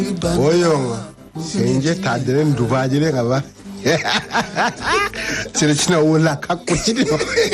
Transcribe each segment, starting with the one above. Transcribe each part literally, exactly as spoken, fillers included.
Oyo senje tadre nduvajire ngaba. Sire china wala kakuchiri.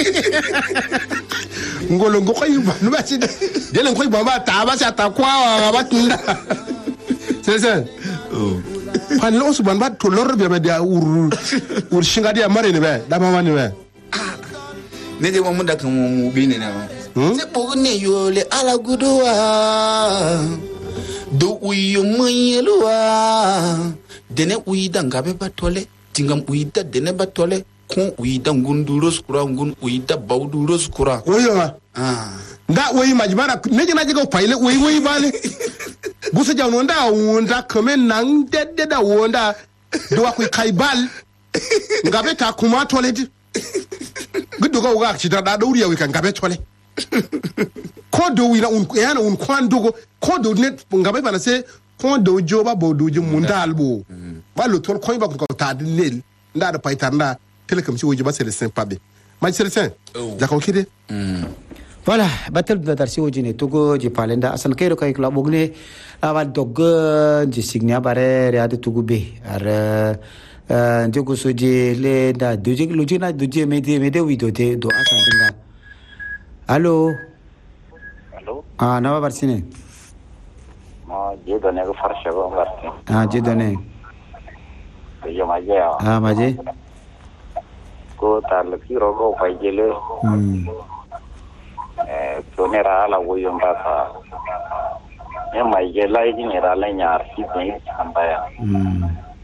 Ngolo ngoko yiba nubachi. Dele ngoko yiba ba taba sa takwa ba tunda. Sese. Oh. Kan lo suban ba to lor be dia ur ur shinga dia mare ne be da mama ne be. Ne de mo da kan mo bi ne na. Se po ne yo le ala gudowa. Do uyu muyelwa. Dene uida ngabe batole. Tingam uida dene batole. Kon uida ngunduro skura ngun uida bauduro skura. Oyo ma. Ah. Nda oyi majibara neje naje go paile oyi oyi bale. Busa ja wonda wonda komen nang dedde da wonda do wa kai bal. Ngabe ta kuma toilet. Gudu go ga ci da da dauri ya wi kan ngabe toilet. Ko do wi na un yana un kwan dogo ko do net ngabe bana se ko do joba bo do ji munda albo. Ba lo tol ko ba ko ta dinel nda da paitar nda telekam ci woji ba c'est sympa be. Ma c'est sen. Ja ko kide. Voilà, batel da darsi wojine togo je palenda asan kairo kay kla bogne aval dog je signia bare reade togo be ar jogo soje le da doje lojina doje mede mede wido te do asan dinga. Allo. Allo. Ah nawa barsine. Ma je done ko farsha go barti. Ah je done. Yo maje. Ah maje. Ko tal ki rogo paijele. Hmm. Eh, tonera la voy un rato. E mai je la ingera la nyar si ben ambaya. Hmm.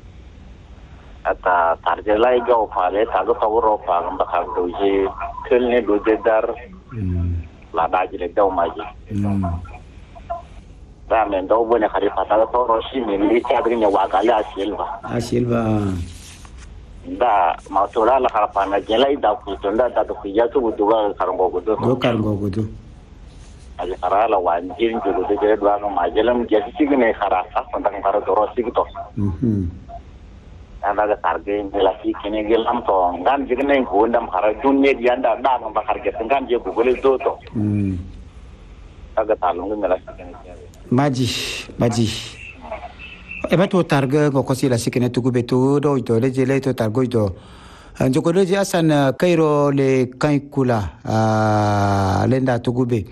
Ata tarje la go pale ta go tawro pa ngam ka doje kelne doje dar. Hmm. La daji le do maji. Hmm. Da men do bone khari pata to ro si min li ta gnya wa kala silva. Ah silva. Da ma to la la khapa na je la da ku to nda da ku ya to bu ga karango go do. Do karango go do. Ali karala wan jin ju do je do ga ma jelam je si gne khara sa tang karo do ro si to. Mhm. Anda ga targe la si kene gelam to ngan je gne ko ndam khara dunne di anda da ngam ba kharge ngan je bu gole do to. Mhm. Aga talung ngala si kene. Maji, maji. Eba to targa go kosi la sikene to gubeto do to le jele to targo do. Joko do ji asan kairo le kankula a lenda to gube.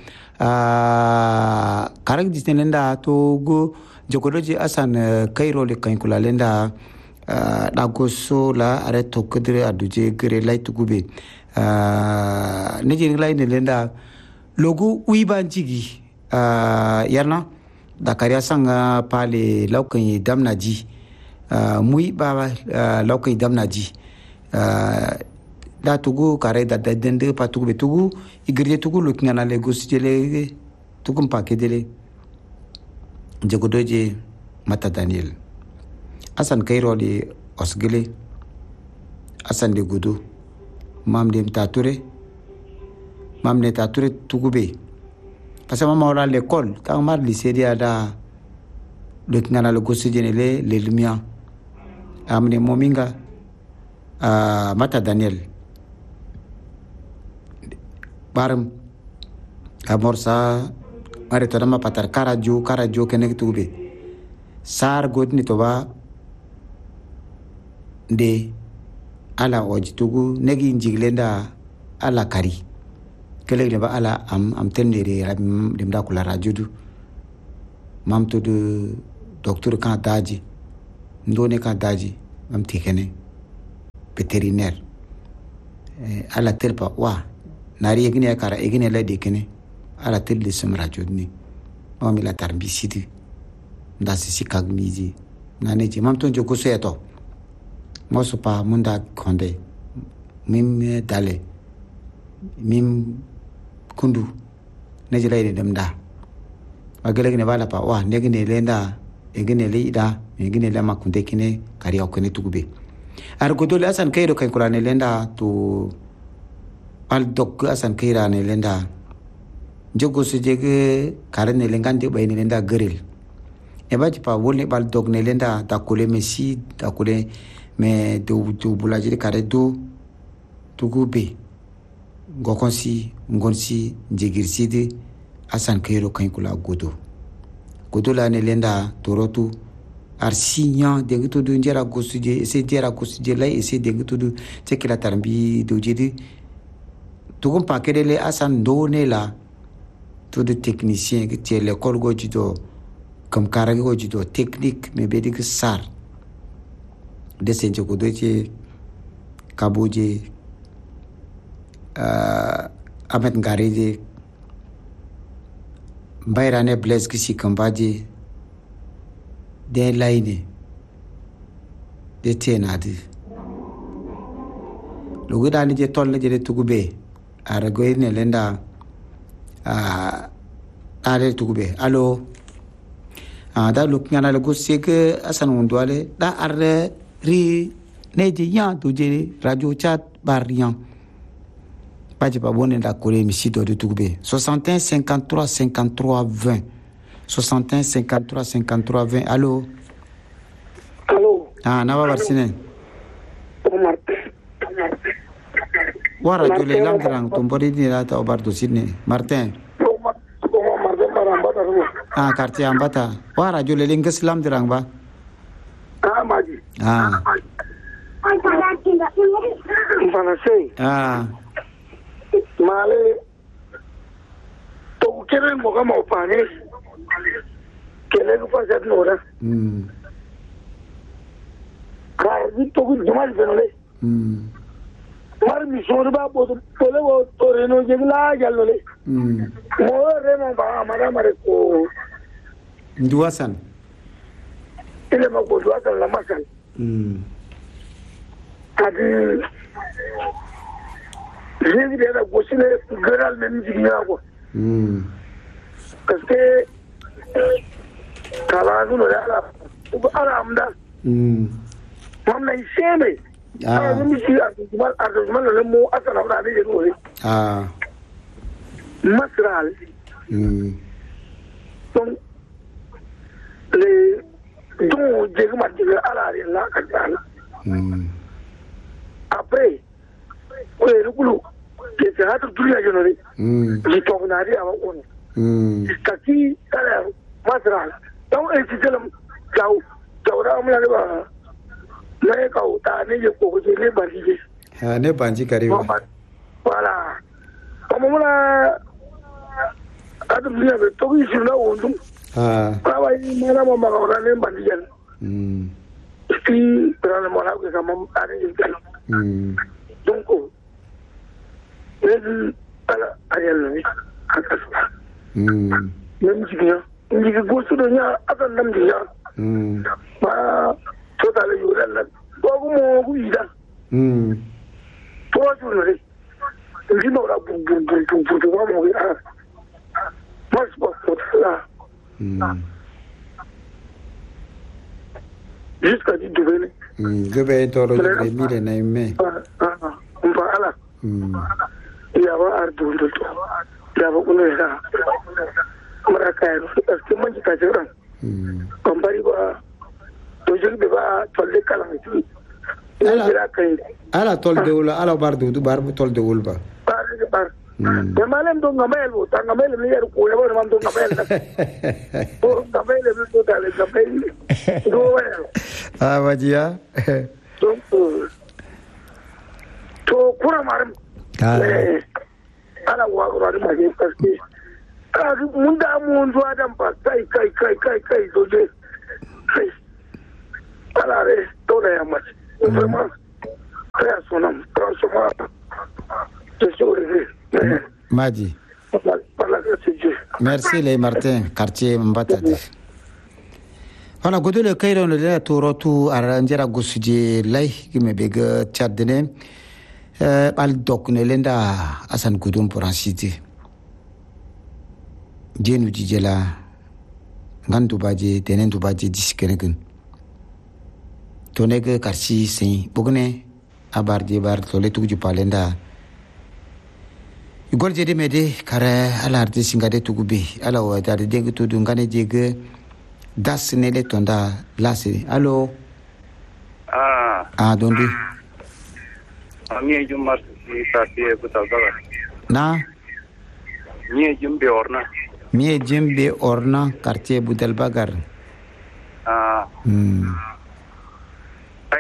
A karang disne lenda to go joko do ji asan kairo le kankula lenda da go so la are to kudre aduje gre lai to gube. Ne jin lai ne lenda logo uiban jigi yarna Dakaria sanga pale laukan damna ji mui ba laukan damna ji da tugu kare da dende pa tugu be tugu igriye tugu luknya na Lagos jele tugu mpake dele jegodoje mata Daniel asan kairo di osgele asan de gudu mam dem tature mam ne tature tugu be parce que maman à l'école quand mar lycée dia da le ngana le gossijene le le lumia amne mominga a mata Daniel baram amorsa are to dama patar karajo karajo kenek tube sar godni to ba de ala ojitugu negi njiglenda ala kari kele ne ba ala am am tendere ram dem da kula rajudu mam to de docteur kan daji ndone kan daji mam tikene vétérinaire eh, ala telpa wa nari egine kara egine la dekene ala tel de sem rajudni mam la tarbisidi nda sisi kagniji nane je mam to joko seto mo so pa munda konde mim dale mim kundu nejela ide dem da magele ne bala pa wa negine lenda egine leida egine la makunde kine kari okene tugube ar godole asan kairo kan kurane lenda to al dok asan kaira ne lenda jogo se jege karane lengande bayne lenda gerel e baji pa wolne bal dog ne lenda ta kole messi ta kole me do do bulaji kare do tugube gokonsi ngonsi njigirsidi asan kairo kan kula godo godo la ne lenda torotu arsinya de to du njera gosuje ese jera gosuje lai ese de to du tekila tarbi do jidi to gon pa kedele asan do ne la to de technicien que tie l'école go jido comme karage go jido technique me be de sar de senjo ko do tie kaboje uh, amet ngareje bayrane blaise kisi kambaje de laine de tenadi lugu dani je tolle je de tugube ara goyne lenda a are tugube allo a da luk nyana le goseke asan wondwale da arre ri neje yan to je radio chat barian pas pas bonne da kore mi sito de tugube soixante et un cinquante-trois cinquante-trois vingt soixante et un cinquante-trois cinquante-trois vingt allo allo ah na ba barsine Omar wara jule langrang tombori ni la ta obardo sidne Martin Omar Martin Barambata ah quartier ambata wara jule lingas lam dirang ba ah maji ah Mfana sei ah male to kere mo kama opane kele ko fa jat nora hmm kar bi to ko jamal benole hmm mar mi so ba bo to le bo to reno jegla jalole hmm mo re mo ba mara mare ko nduasan ile ma ko do ata la masal hmm adi Jadi dia ada gosile geral men jinya ko. hmm Parce que kala nu ya ala ala amda. hmm Mam na iseme. Ah, ni si a mal a mal le mo asala na de ko. ah Masral. hmm Donc le donc je ma dire ala la ka dala. hmm Après ko rukulu ke ta hatu duniya jonore. hmm Ji to na ri awa on. hmm Kaki ala masral. Donc e ti telam kaw kaw da amla ba. Na kaw ta ne je ko je le ba ji. ha ne banji kariwa Voilà. Comme on a adum dia to bi sina wondum. ah Kawa ni mana mo ma ora le bandijan. hmm Ki para mo la ko sama are ni kan. hmm Donc ne ala ayel ni akasa. hmm Nem jinya. Ni ke gosu do nya atan nam dia. hmm Ma total yo la. Ko mo ku ida. hmm To ju ne. Ni no la bu bu bu bu bu mo ya. Mas ba ko la. hmm Jusqu'à du devenir. hmm gebe toro de mire na me Ah, ah, umpa ala. hmm Ya ba ardu ndo to. Ya ba kuno ya. Mara kai, aske manji ka jira. hmm Kambari ba to jigi ba tolle kala ngi. Ala. Ala kai. ala tol de wula ala bardu du bar tol de wulba Bar de bar. hmm De malem do ngamel bo, ta ngamel ni yer ko ya ba man do ngamel. Bo ngamel ni do dale ngamel. Do wa. ah wajia Donc to kura maram. ah Eh, ana wa ro ma je parce que ka mun da mun zuwa dan ba kai kai kai kai kai so je kai ala re to da ya mace vraiment très sonam franchement je suis heureux maji par la grâce de Dieu. merci les Martin quartier mbata di wana godole kayro no le to rotu aranjera gosuje lay gime be ga chadene euh bal dok ne lenda asan gudum pour en citer jenu dijela ngandu baje tenen du baje diskenegen tonege karsi sin bugne abarje bar tole tuju palenda igol jede mede kare ala arde singade tugube ala wa tade deng to dungane jege das ne le tonda lase allo Ah, ah dondi ami jumar si tati betul betul. na Ni jumbe orna. mie jembe orna quartier budel bagar Ah, hmm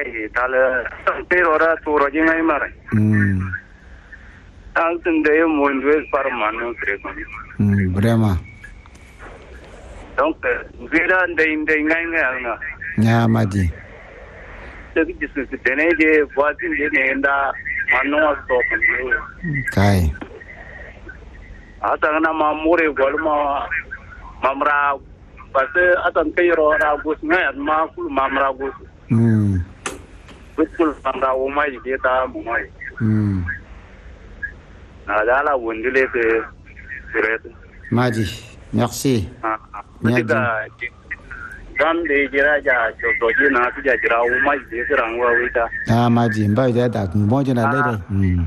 kai tala pero ora turo jingai mare mm ang tinde mo ndwes par manu kreko mm brema donc vira ndai ndai ngai ngai nga ya maji tegi jisu tene je bwati ne nda manu asto kai ata na mamure golma mamra pase atan kayro ra gus ngai ma kul mamra gus mm betul mamra o mai je ta mai mm ala wondile ke siret maji merci ah diga gam de jira ja to je na ti ja jira o mai je rang wa wita ah maji mba ja da mo je na lele mm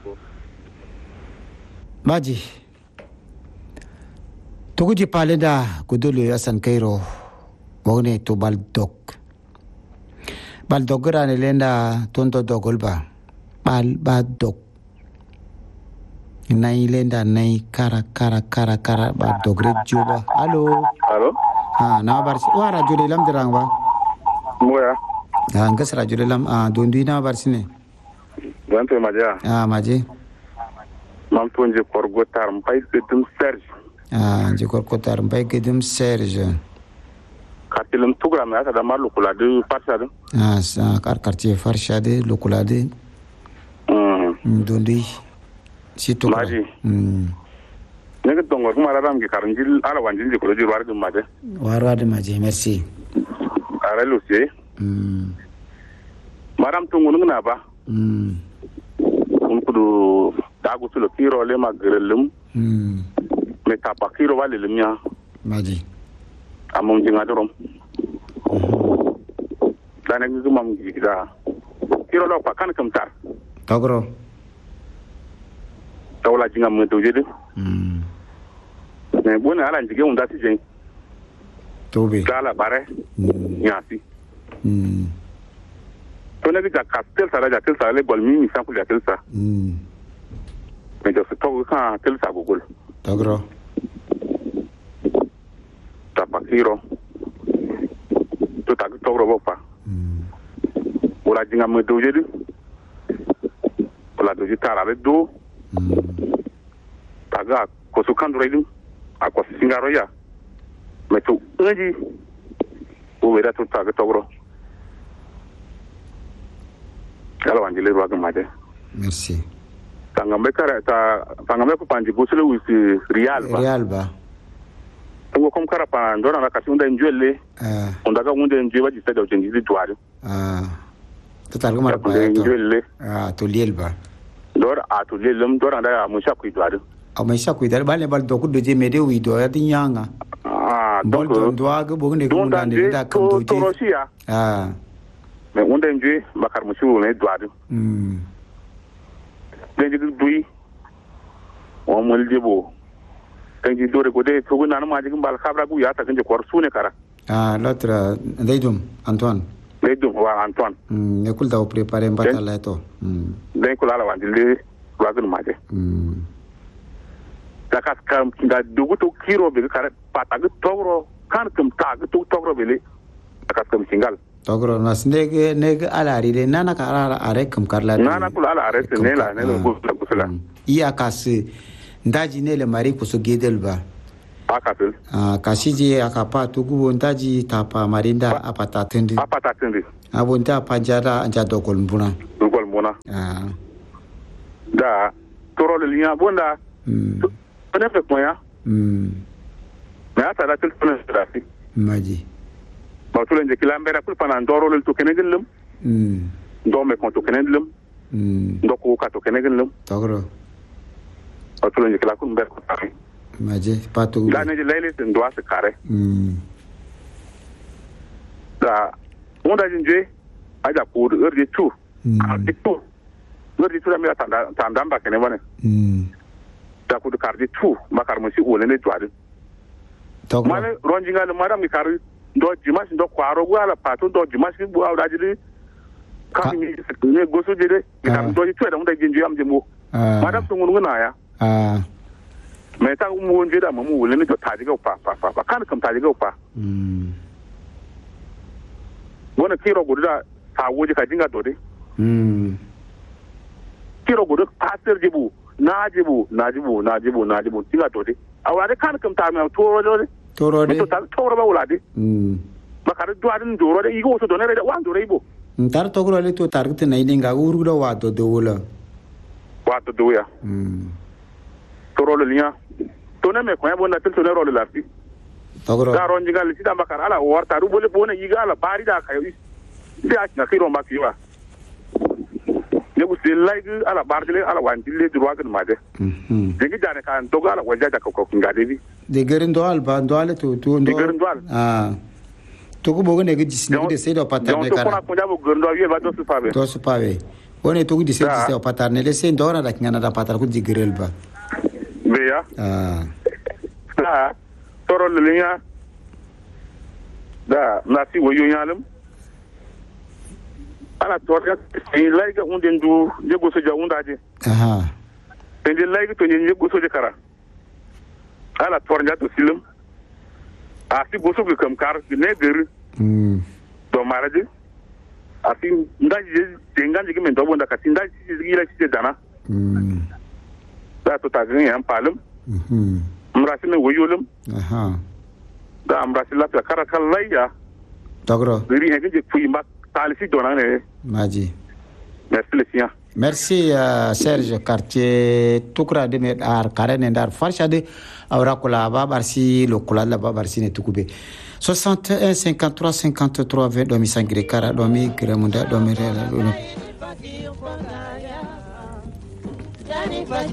maji tuguji palenda kudulu asan kairo wone to baldok baldok rane lenda tonto dogolba bal badok nai lenda nai kara kara kara kara ba dogre juba allo allo ah na bar wa radio lam dirang ba moya ah ngas radio lam ah dondu na bar sine wanto maja ah maji mam tonje korgo tar mbay gedum serge ah je korgo tar mbay gedum serge katilam tugra ma ta malu kula de parsa ah sa kar quartier farshade lokulade mm dondu Situ maji hmm nega dongo kuma ram ki karanjil ala wanjil ko jir war dum maje warwa de maji merci ara lucie hmm maram tungu nguna ba hmm kun kudu dagu sulo kiro le magrelum hmm me tapa kiro wale lemnya maji amon jinga dorom dana ngi mam gi da kiro lo pa kan kam tar togro tawla jinga mo to jede hmm me bona ala njige unda ti jen tobe kala bare hmm nyasi hmm to ne ga kastel sala ja tel sala le bol mi mi sa ku ja tel sa hmm me jo to ka tel sa gugul togro tapakiro to tag togro bo pa hmm wala jinga mo to jede wala do jitara le do taga ko su kan redim ako singaro ya metu ngi o wera to taga togro kala wanjile ro ga maje merci tangambe kara ta tangambe ko panji gusule wisi real ba real ba ngo kom kara pa ndora na kasunda njwele ah ondaga ngunde njwe ba jista do chenji ditwari ah total gumar pa to njwele ah to liel ba dor atu lelum dor anda mu sha kuidwari au mai sa kuidar ba le bal do ku do je mede wi do ya tinyanga ah bol donc don do aga bo nde ko ndande da kam do to rosia ah me ngunde njwe bakar mu shu ne dwari hmm denji dui o mol debo denji dore ko de to guna ma jigin bal kabra gu ya ta kanje kor sune kara ah l'autre Deidum Antoine Deidum wa Antoine hmm ne kul da o préparer mbata la to hmm den ko la wandile wagun maje hmm dakas kam da dugu to kiro be kara pata gu togro kan kam ta gu to togro bele dakas kam singal togro nas nege nege ala ri de nana ka ala are kam karla nana kula ala are ne la ne lo gusula iya kas ndaji ne le mari ko so gedel ba akatel ah kasiji akapa tugu ndaji tapa marinda apata tendi apata tendi abonta pajara anja dogol mbuna dogol mbuna ah da toro le linya bonda hmm ne fe koya hmm me ata da tel tone da fi maji ba to le njekila mbera kul pana ndoro le to kenegel lum hmm ndo me kon to kenegel lum hmm ndo ko ka to kenegel lum togro ba to le njekila kul mbera ko tafi maji patu da ne je lele ndo ase kare hmm da onda jinje aja ko de urde tu a de tu urde tu da mi tanda tanda ba kene bane hmm da ko de kardi tu makar mo si ole ne tuade togro mane ronjinga le madam mi kar ndo jimas ndo kwaro gwala pato ndo jimas bu awda jide ka mi ne goso jide mi kam ndo ji tueda munda jinju am jemo madam to ngunu na ya ah me ta mu wonje da mu wole ne to taji ga pa pa pa kan kam taji ga pa hmm wona kiro gudu da ta woje ka dinga dode mm kiro godo pastor jibu na jibu na jibu na jibu na jibu dinga dode awade kan kam ta me toro dode toro de to ta toro ba wulade mm makar duadin doro de igo so donere de wan doro ibo ntar togro le to target na idinga uru do wa do do wala wa to do ya mm toro le nya to ne me ko ya bona tel to ne ro le lafi togro da ron jingal si da makar ala warta ru bole bona yiga ala bari da kayo si a na kiro ma kiwa ne bu se like ala bardile ala wandile droit kan made mhm de gida ne kan to ala waja da ko ko ngade bi de gerin do al ba do ale to to de gerin do al ah to ko bogo ne gidi sine de se do patane kara donc to ko na ko jabo gerin do ye ba do su pabe do su pabe one to gidi se se do patane le se do na da ngana da patar ko digrel ba be ya ah ah toro le nya da na si wo yo nyalum ala torga e laiga unde ndu jego soja undaje aha ende laiga to jego soja kara ala torga to silum asi gosu ke kam kar ne ger mm do maraje asi ndaje tenga jige men do bonda ka tinda ci gira ci dana mm da to ta gani am palum mhm mrasi me woyolum aha da amrasi la kara kal laiya togro ri he ge fuyi mak talisi dona ne maji merci le sien merci uh, Serge quartier tukra de med ar karen ndar farshade awra kula babarsi lo kula la babarsi ne tukube soixante et un cinquante-trois cinquante-trois vingt domi sangre kara domi gremunda domi rela